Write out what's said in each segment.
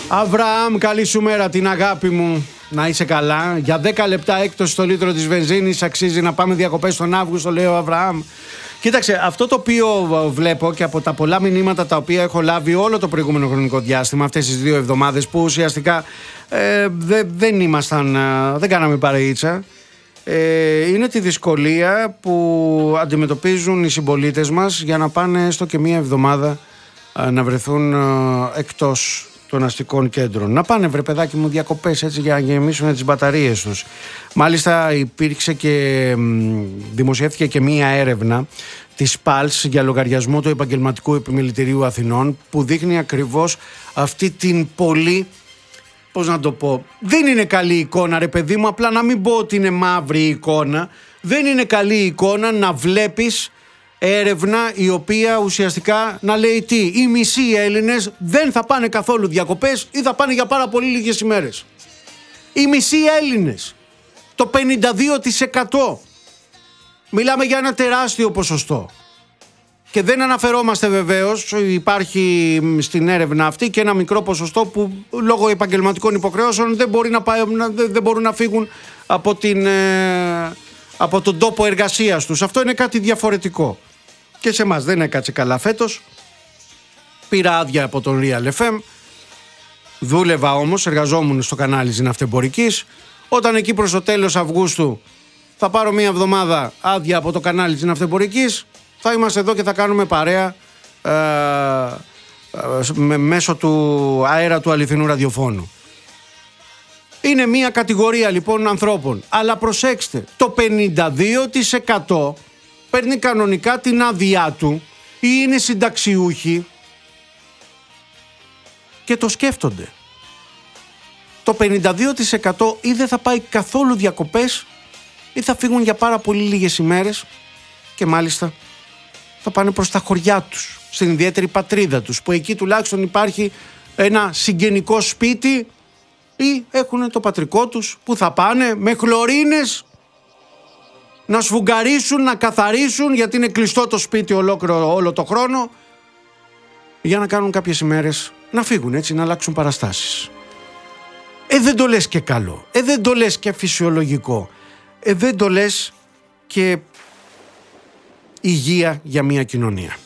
Αβραάμ, καλή σου μέρα, την αγάπη μου. Να είσαι καλά. Για 10 λεπτά έκπτωση στο λίτρο της βενζίνης. Αξίζει να πάμε διακοπές τον Αύγουστο, λέει ο Αβραάμ. Κοίταξε, αυτό το οποίο βλέπω και από τα πολλά μηνύματα τα οποία έχω λάβει όλο το προηγούμενο χρονικό διάστημα, αυτές τις 2 εβδομάδες που ουσιαστικά δεν κάναμε παρεΐτσα, είναι τη δυσκολία που αντιμετωπίζουν οι συμπολίτες μας για να πάνε έστω και μία εβδομάδα να βρεθούν εκτός των αστικών κέντρων. Να πάνε, βρε παιδάκι μου, διακοπές, έτσι, για να γεμίσουν τις μπαταρίες τους. Μάλιστα υπήρξε και δημοσιεύτηκε και μία έρευνα της ΠΑΛΣ για λογαριασμό του Επαγγελματικού Επιμελητηρίου Αθηνών που δείχνει ακριβώς αυτή την πολύ, πώς να το πω, δεν είναι καλή εικόνα, ρε παιδί μου, απλά να μην πω ότι είναι μαύρη εικόνα. Δεν είναι καλή εικόνα να βλέπεις έρευνα η οποία ουσιαστικά να λέει τι: οι μισοί Έλληνες δεν θα πάνε καθόλου διακοπές ή θα πάνε για πάρα πολύ λίγες ημέρες. Οι μισοί Έλληνες, το 52%. Μιλάμε για ένα τεράστιο ποσοστό. Και δεν αναφερόμαστε βεβαίως, υπάρχει στην έρευνα αυτή και ένα μικρό ποσοστό που λόγω επαγγελματικών υποχρεώσεων δεν μπορούν να φύγουν από τον τόπο εργασίας τους. Αυτό είναι κάτι διαφορετικό. Και σε εμάς δεν έκατσε καλά φέτος. Πήρα άδεια από τον Real FM. Δούλευα όμως, εργαζόμουν στο κανάλι Ζηναυτεμπορικής. Όταν εκεί προς το τέλος Αυγούστου θα πάρω μία εβδομάδα άδεια από το κανάλι Ζηναυτεμπορικής, θα είμαστε εδώ και θα κάνουμε παρέα μέσω του αέρα του αληθινού ραδιοφώνου. Είναι μία κατηγορία λοιπόν ανθρώπων. Αλλά προσέξτε, το 52% παίρνει κανονικά την άδειά του ή είναι συνταξιούχοι και το σκέφτονται. Το 52% ή δεν θα πάει καθόλου διακοπές ή θα φύγουν για πάρα πολύ λίγες ημέρες και μάλιστα θα πάνε προς τα χωριά τους, στην ιδιαίτερη πατρίδα τους, που εκεί τουλάχιστον υπάρχει ένα συγγενικό σπίτι ή έχουν το πατρικό τους που θα πάνε με χλωρίνες να σφουγγαρίσουν, να καθαρίσουν, γιατί είναι κλειστό το σπίτι ολόκληρο όλο το χρόνο, για να κάνουν κάποιες ημέρες, να φύγουν έτσι, να αλλάξουν παραστάσεις. Δεν το λες και καλό, δεν το λες και φυσιολογικό, δεν το λες και υγεία για μια κοινωνία.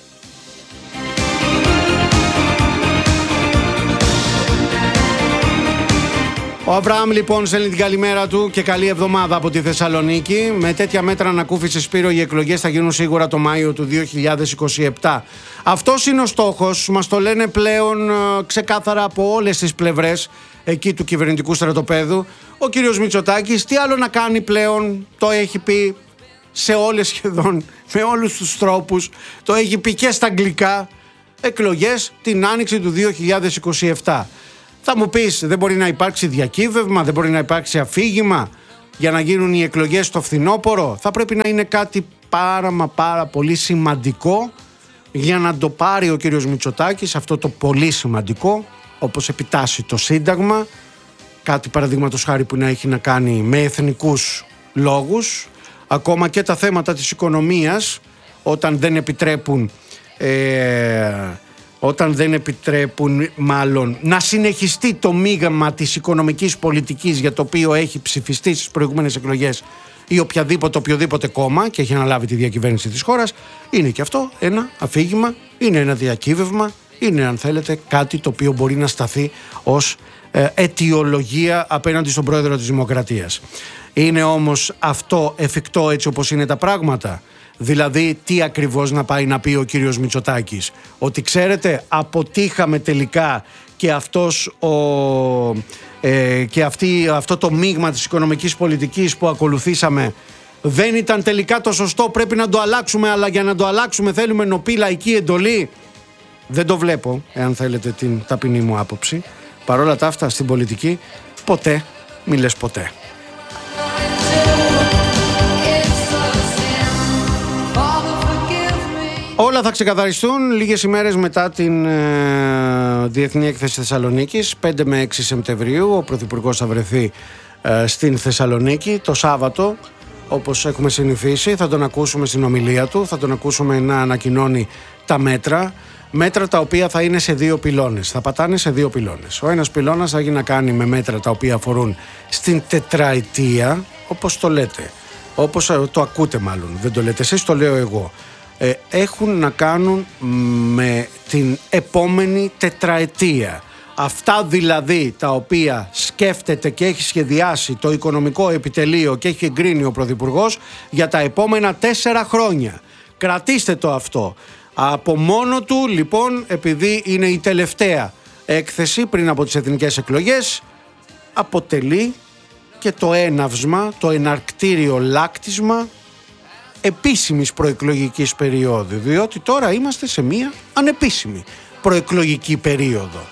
Ο Αβραάμ λοιπόν στέλνει την καλημέρα του και καλή εβδομάδα από τη Θεσσαλονίκη. Με τέτοια μέτρα ανακούφιση, Σπύρο, οι εκλογές θα γίνουν σίγουρα το Μάιο του 2027. Αυτός είναι ο στόχος, μας το λένε πλέον ξεκάθαρα από όλες τις πλευρές εκεί του κυβερνητικού στρατοπέδου. Ο κύριος Μητσοτάκης τι άλλο να κάνει πλέον, το έχει πει σε όλες σχεδόν, με όλους τους τρόπους, το έχει πει και στα αγγλικά: εκλογές την άνοιξη του 2027. Θα μου πεις, δεν μπορεί να υπάρξει διακύβευμα, δεν μπορεί να υπάρξει αφήγημα για να γίνουν οι εκλογές το φθινόπωρο? Θα πρέπει να είναι κάτι πάρα πολύ σημαντικό για να το πάρει ο κύριος Μητσοτάκης, αυτό το πολύ σημαντικό, όπως επιτάσσει το Σύνταγμα, κάτι παραδείγματος χάρη που να έχει να κάνει με εθνικούς λόγους, ακόμα και τα θέματα της οικονομίας, όταν δεν επιτρέπουν μάλλον να συνεχιστεί το μείγμα της οικονομικής πολιτικής για το οποίο έχει ψηφιστεί στις προηγούμενες εκλογές ή οποιοδήποτε κόμμα και έχει αναλάβει τη διακυβέρνηση της χώρας. Είναι και αυτό ένα αφήγημα, είναι ένα διακύβευμα, είναι, αν θέλετε, κάτι το οποίο μπορεί να σταθεί ως αιτιολογία απέναντι στον πρόεδρο της Δημοκρατίας. Είναι όμως αυτό εφικτό έτσι όπως είναι τα πράγματα? Δηλαδή τι ακριβώς να πάει να πει ο κύριος Μητσοτάκης? Ότι ξέρετε, αποτύχαμε τελικά και αυτό το μείγμα της οικονομικής πολιτικής που ακολουθήσαμε δεν ήταν τελικά το σωστό, πρέπει να το αλλάξουμε, αλλά για να το αλλάξουμε θέλουμε νοπή λαϊκή εντολή? Δεν το βλέπω, εάν θέλετε την ταπεινή μου άποψη. Παρόλα τα αυτά στην πολιτική ποτέ μη λες ποτέ. Όλα θα ξεκαθαριστούν λίγες ημέρες μετά την Διεθνή Έκθεση Θεσσαλονίκης. 5 με 6 Σεπτεμβρίου ο Πρωθυπουργός θα βρεθεί στην Θεσσαλονίκη το Σάββατο, όπως έχουμε συνηθίσει. Θα τον ακούσουμε στην ομιλία του, θα τον ακούσουμε να ανακοινώνει τα μέτρα. μέτρα τα οποία θα είναι σε 2 πυλώνες. Θα πατάνε σε 2 πυλώνες. Ο ένας πυλώνας θα έχει να κάνει με μέτρα τα οποία αφορούν στην τετραετία, όπως το λέτε, όπως το ακούτε μάλλον, δεν το λέτε εσείς, το λέω εγώ. Έχουν να κάνουν με την επόμενη τετραετία. Αυτά δηλαδή τα οποία σκέφτεται και έχει σχεδιάσει το οικονομικό επιτελείο και έχει εγκρίνει ο Πρωθυπουργός για τα επόμενα 4 χρόνια. Κρατήστε το αυτό. Από μόνο του λοιπόν, επειδή είναι η τελευταία έκθεση πριν από τις εθνικές εκλογές, αποτελεί και το έναυσμα, το εναρκτήριο λάκτισμα επίσημης προεκλογικής περίοδου, διότι τώρα είμαστε σε μία ανεπίσημη προεκλογική περίοδο.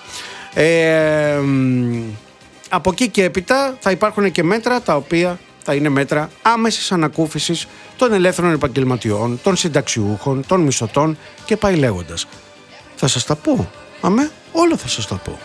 Από εκεί και έπειτα θα υπάρχουν και μέτρα τα οποία θα είναι μέτρα άμεσης ανακούφισης των ελεύθερων επαγγελματιών, των συνταξιούχων, των μισθωτών και πάει λέγοντας. Θα σας τα πω, όλα θα σας τα πω.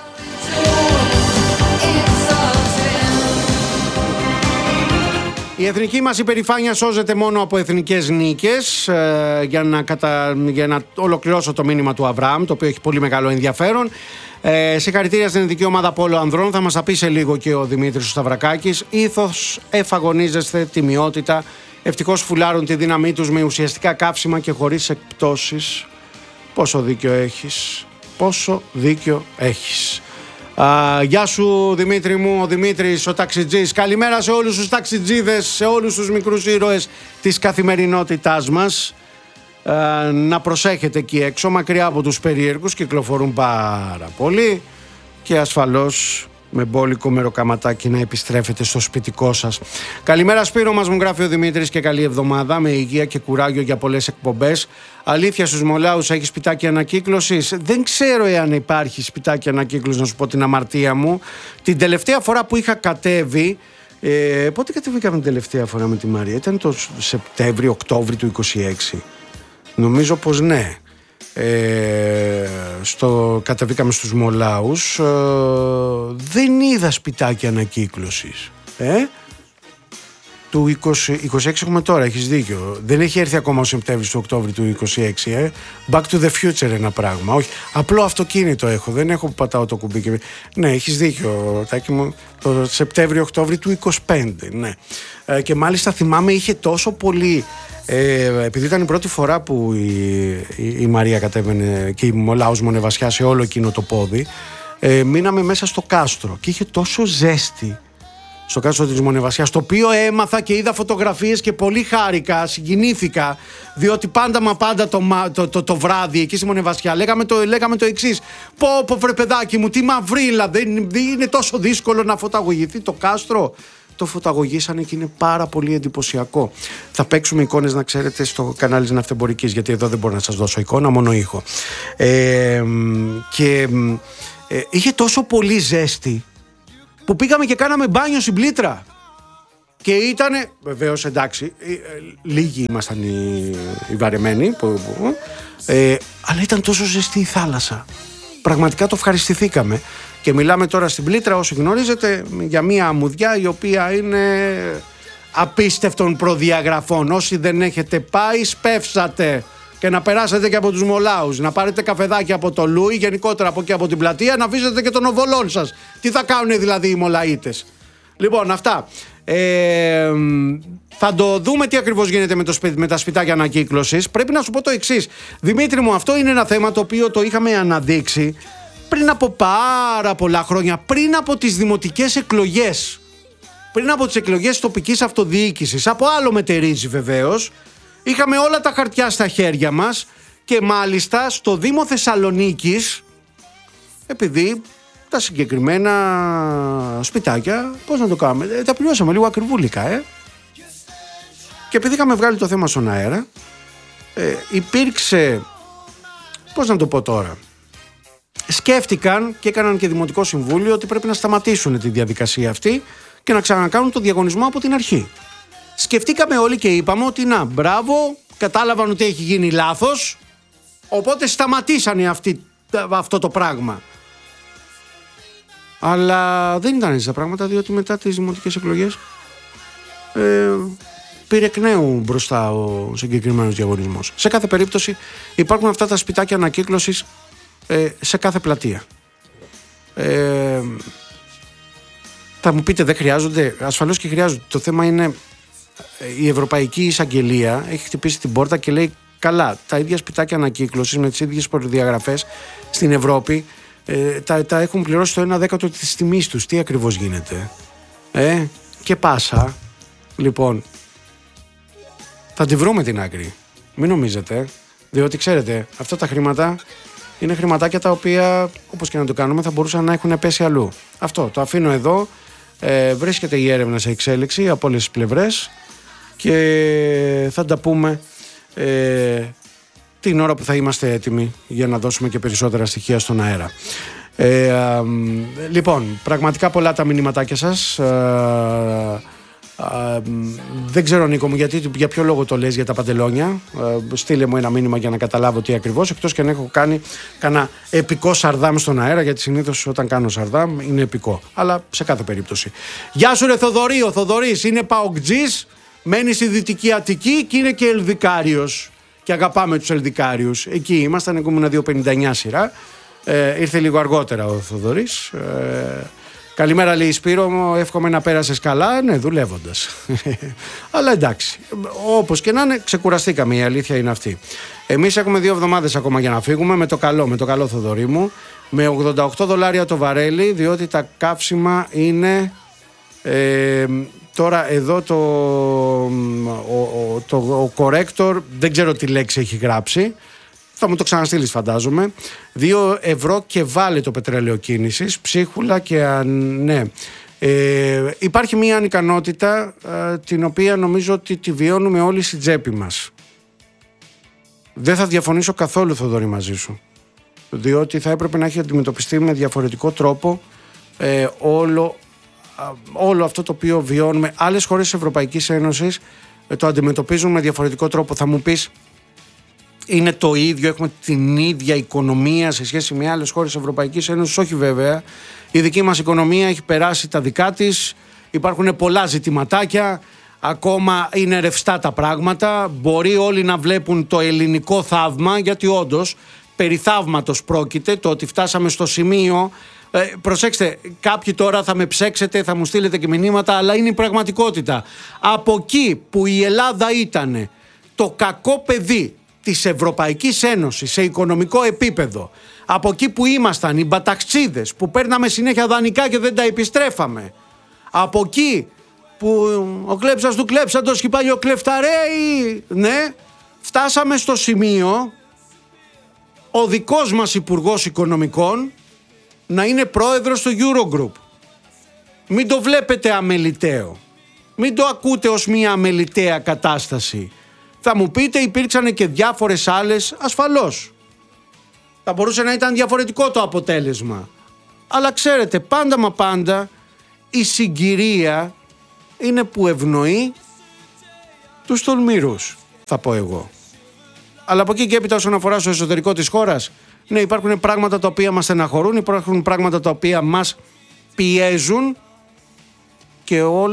Η εθνική μας υπερηφάνεια σώζεται μόνο από εθνικές νίκες. Για να ολοκληρώσω το μήνυμα του Αβραάμ, το οποίο έχει πολύ μεγάλο ενδιαφέρον. Συγχαρητήρια στην ειδική ομάδα Πόλο Ανδρών. Θα μας τα πει σε λίγο και ο Δημήτρης ο Σταυρακάκης. Ήθος, εφαγωνίζεστε, τιμιότητα. Ευτυχώς φουλάρουν τη δύναμή τους με ουσιαστικά καύσιμα και χωρίς εκπτώσεις. Πόσο δίκιο έχεις. Πόσο δίκιο έχεις. Γεια σου Δημήτρη μου, ο Δημήτρης ο ταξιτζής. Καλημέρα σε όλους τους ταξιτζίδες, σε όλους τους μικρούς ήρωες της καθημερινότητάς μας. Να προσέχετε εκεί έξω, μακριά από τους περίεργους, κυκλοφορούν πάρα πολύ και ασφαλώς με μπόλικο μεροκαματάκι να επιστρέφετε στο σπιτικό σας. Καλημέρα Σπύρο μας, μου γράφει ο Δημήτρης, και καλή εβδομάδα με υγεία και κουράγιο για πολλές εκπομπές. Αλήθεια, στους Μολάους έχει σπιτάκι ανακύκλωσης? Δεν ξέρω εάν υπάρχει σπιτάκι ανακύκλωσης, να σου πω την αμαρτία μου. Την τελευταία φορά που είχα κατέβει, πότε κατεβήκαμε την τελευταία φορά με τη Μαρία? Ήταν το Σεπτέμβριο, Οκτώβριο του 26. Νομίζω πως ναι. Κατεβήκαμε στους Μολάους, δεν είδα σπιτάκι ανακύκλωσης. Του 26 έχουμε τώρα, έχεις δίκιο. Δεν έχει έρθει ακόμα ο Σεπτέμβρης του Οκτώβριου του 26. Back to the future ένα πράγμα. Όχι, απλό αυτοκίνητο έχω, δεν έχω που πατάω το κουμπί και... Ναι, έχεις δίκιο, Τάκη μου, το Σεπτέμβριο-Οκτώβριο του 25, ναι. Και μάλιστα θυμάμαι είχε τόσο πολύ... επειδή ήταν η πρώτη φορά που η Μαρία κατέβαινε και η Μολάους Μονεβασιά σε όλο εκείνο το πόδι, μείναμε μέσα στο κάστρο και είχε τόσο ζέστη στο κάστρο της Μονεβασιάς, το οποίο έμαθα και είδα φωτογραφίες και πολύ χάρηκα, συγκινήθηκα, διότι πάντα το βράδυ εκεί στη Μονεβασιά λέγαμε το εξής: πω βρε παιδάκι μου, τι μαυρίλα, δεν είναι τόσο δύσκολο να φωταγωγηθεί το κάστρο? Το φωταγωγήσανε και είναι πάρα πολύ εντυπωσιακό. Θα παίξουμε εικόνες, να ξέρετε, στο κανάλι της Ναυτεμπορικής, γιατί εδώ δεν μπορώ να σας δώσω εικόνα, μόνο ήχο. Είχε τόσο πολύ ζέστη που πήγαμε και κάναμε μπάνιο στην Πλήτρα. Και ήτανε, βεβαίως εντάξει, λίγοι ήμασταν οι βαρεμένοι, αλλά ήταν τόσο ζεστή η θάλασσα. Πραγματικά το ευχαριστηθήκαμε. Και μιλάμε τώρα στην Πλήτρα, όσοι γνωρίζετε, για μια αμμουδιά η οποία είναι απίστευτων προδιαγραφών. Όσοι δεν έχετε πάει, σπεύσατε και να περάσετε και από τους Μολάους, να πάρετε καφεδάκι από το Λούι, γενικότερα από εκεί από την πλατεία, να αφήσετε και τον οβολόν σας. Τι θα κάνουν δηλαδή οι Μολαΐτες? Λοιπόν, αυτά. Θα το δούμε τι ακριβώς γίνεται με τα σπιτάκια ανακύκλωσης. Πρέπει να σου πω το εξής, Δημήτρη μου, αυτό είναι ένα θέμα το οποίο το είχαμε αναδείξει πριν από πάρα πολλά χρόνια, πριν από τις δημοτικές εκλογές, πριν από τις εκλογές τοπικής αυτοδιοίκησης. Από άλλο μετερίζει βεβαίως. Είχαμε όλα τα χαρτιά στα χέρια μας και μάλιστα στο Δήμο Θεσσαλονίκης, επειδή τα συγκεκριμένα σπιτάκια, πώς να το κάνουμε, τα πληρώσαμε λίγο ακριβούλικα, και επειδή είχαμε βγάλει το θέμα στον αέρα, υπήρξε, πώς να το πω τώρα, σκέφτηκαν και έκαναν και Δημοτικό Συμβούλιο ότι πρέπει να σταματήσουν τη διαδικασία αυτή και να ξανακάνουν το διαγωνισμό από την αρχή. Σκεφτήκαμε όλοι και είπαμε ότι να, μπράβο, κατάλαβαν ότι έχει γίνει λάθος, οπότε σταματήσανε αυτό το πράγμα. Αλλά δεν ήταν έτσι τα πράγματα, διότι μετά τις δημοτικές εκλογές πήρε εκ νέου μπροστά ο συγκεκριμένος διαγωνισμός. Σε κάθε περίπτωση υπάρχουν αυτά τα σπιτάκια ανακύκλωσης σε κάθε πλατεία. Θα μου πείτε, δεν χρειάζονται? Ασφαλώς και χρειάζονται. Το θέμα είναι η Ευρωπαϊκή Εισαγγελία έχει χτυπήσει την πόρτα και λέει καλά, τα ίδια σπιτάκια ανακύκλωσης με τις ίδιες προδιαγραφές στην Ευρώπη τα έχουν πληρώσει το 1/10 της τιμής τους. Τι ακριβώς γίνεται? Και πάσα. Λοιπόν, θα τη βρούμε την άκρη. Μην νομίζετε, διότι ξέρετε, αυτά τα χρήματα είναι χρηματάκια τα οποία, όπως και να το κάνουμε, θα μπορούσαν να έχουν πέσει αλλού. Αυτό το αφήνω εδώ. Βρίσκεται η έρευνα σε εξέλιξη από όλες τις πλευρές και θα τα πούμε την ώρα που θα είμαστε έτοιμοι για να δώσουμε και περισσότερα στοιχεία στον αέρα. Λοιπόν, πραγματικά πολλά τα μηνύματάκια σας. Δεν ξέρω, Νίκο μου, για ποιο λόγο το λες για τα παντελόνια. Στείλε μου ένα μήνυμα για να καταλάβω τι ακριβώς, εκτός και αν έχω κάνει κανένα επικό σαρδάμ στον αέρα, γιατί συνήθως όταν κάνω σαρδάμ είναι επικό, αλλά σε κάθε περίπτωση. Γεια σου ρε Θοδωρή, ο Θοδωρής είναι παοκτζής, μένει στη Δυτική Αττική και είναι και Ελδικάριος και αγαπάμε τους Ελδικάριους. Εκεί ήμασταν, εγώ ήμουν 2.59 σειρά, ήρθε λίγο αργότερα ο Θοδωρής. Καλημέρα, λέει Σπύρο μου, εύχομαι να πέρασες καλά. Ναι, δουλεύοντας. Αλλά εντάξει, όπως και να είναι, ξεκουραστήκαμε, η αλήθεια είναι αυτή. Εμείς έχουμε 2 εβδομάδες ακόμα για να φύγουμε, με το καλό Θοδωρή μου, με $88 το βαρέλι, διότι τα καύσιμα είναι τώρα εδώ ο corrector, δεν ξέρω τι λέξη έχει γράψει. Θα μου το ξαναστείλεις, φαντάζομαι. 2 ευρώ και βάλε το πετρέλαιο κίνησης. Ψίχουλα και ναι. Υπάρχει μια ανικανότητα την οποία νομίζω ότι τη βιώνουμε όλοι στην τσέπη μας. Δεν θα διαφωνήσω καθόλου, Θοδωρή, μαζί σου. Διότι θα έπρεπε να έχει αντιμετωπιστεί με διαφορετικό τρόπο όλο αυτό το οποίο βιώνουμε. Άλλες χώρες της Ευρωπαϊκής Ένωσης το αντιμετωπίζουν με διαφορετικό τρόπο. Θα μου πεις, είναι το ίδιο, έχουμε την ίδια οικονομία σε σχέση με άλλες χώρες της Ευρωπαϊκής Ένωσης? Όχι βέβαια. Η δική μας οικονομία έχει περάσει τα δικά της, υπάρχουν πολλά ζητηματάκια, ακόμα είναι ρευστά τα πράγματα, μπορεί όλοι να βλέπουν το ελληνικό θαύμα, γιατί όντως περί θαύματος πρόκειται, το ότι φτάσαμε στο σημείο. Προσέξτε, κάποιοι τώρα θα με ψέξετε, θα μου στείλετε και μηνύματα, αλλά είναι η πραγματικότητα. Από εκεί που η Ελλάδα ήταν το κακό παιδί της Ευρωπαϊκής Ένωσης σε οικονομικό επίπεδο, από εκεί που ήμασταν οι μπαταξίδες που παίρναμε συνέχεια δανεικά και δεν τα επιστρέφαμε, από εκεί που ο κλέψας του κλέψαντος και πάλι ο κλεφταρέι, ναι, φτάσαμε στο σημείο ο δικός μας Υπουργός Οικονομικών να είναι πρόεδρος του Eurogroup. Μην το βλέπετε αμεληταίο, μην το ακούτε ως μια αμεληταία κατάσταση. Θα μου πείτε, υπήρξαν και διάφορες άλλες, ασφαλώς. Θα μπορούσε να ήταν διαφορετικό το αποτέλεσμα. Αλλά ξέρετε, πάντα μα πάντα η συγκυρία είναι που ευνοεί τους τολμηρούς, θα πω εγώ. Αλλά από εκεί και έπειτα, όσον αφορά στο εσωτερικό της χώρας, ναι, υπάρχουν πράγματα τα οποία μας στεναχωρούν, υπάρχουν πράγματα τα οποία μας πιέζουν και όλα